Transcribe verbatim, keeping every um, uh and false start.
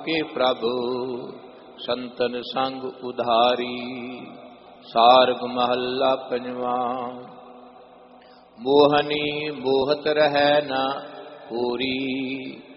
के प्रभु संतन संग उधारी। सार्ग महला पंजवा। मोहनी मोहत रहै न पूरी,